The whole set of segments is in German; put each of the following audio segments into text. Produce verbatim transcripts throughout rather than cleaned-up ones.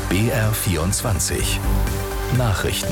B R vierundzwanzig Nachrichten.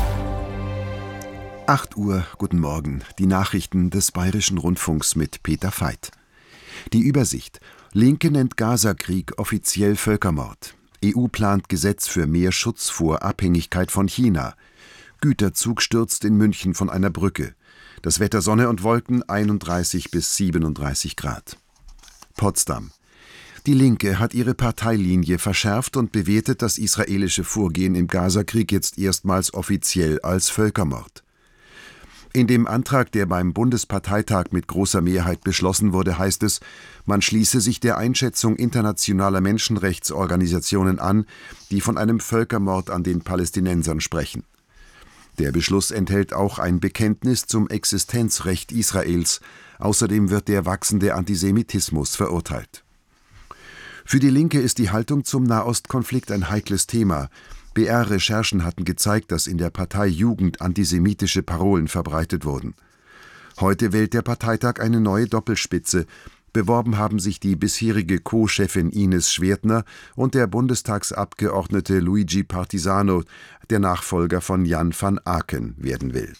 acht Uhr, guten Morgen. Die Nachrichten des Bayerischen Rundfunks mit Peter Veit. Die Übersicht. Linke nennt Gaza-Krieg offiziell Völkermord. E U plant Gesetz für mehr Schutz vor Abhängigkeit von China. Güterzug stürzt in München von einer Brücke. Das Wetter Sonne und Wolken einunddreißig bis siebenunddreißig Grad. Potsdam. Die Linke hat ihre Parteilinie verschärft und bewertet das israelische Vorgehen im Gaza-Krieg jetzt erstmals offiziell als Völkermord. In dem Antrag, der beim Bundesparteitag mit großer Mehrheit beschlossen wurde, heißt es, man schließe sich der Einschätzung internationaler Menschenrechtsorganisationen an, die von einem Völkermord an den Palästinensern sprechen. Der Beschluss enthält auch ein Bekenntnis zum Existenzrecht Israels. Außerdem wird der wachsende Antisemitismus verurteilt. Für die Linke ist die Haltung zum Nahostkonflikt ein heikles Thema. B R-Recherchen hatten gezeigt, dass in der Partei Jugend antisemitische Parolen verbreitet wurden. Heute wählt der Parteitag eine neue Doppelspitze. Beworben haben sich die bisherige Co-Chefin Ines Schwertner und der Bundestagsabgeordnete Luigi Partisano, der Nachfolger von Jan van Aken werden will.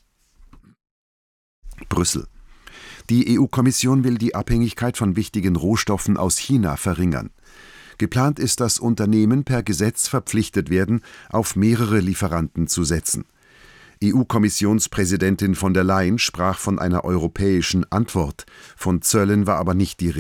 Brüssel. Die E U-Kommission will die Abhängigkeit von wichtigen Rohstoffen aus China verringern. Geplant ist, dass Unternehmen per Gesetz verpflichtet werden, auf mehrere Lieferanten zu setzen. E U-Kommissionspräsidentin von der Leyen sprach von einer europäischen Antwort. Von Zöllen war aber nicht die Rede.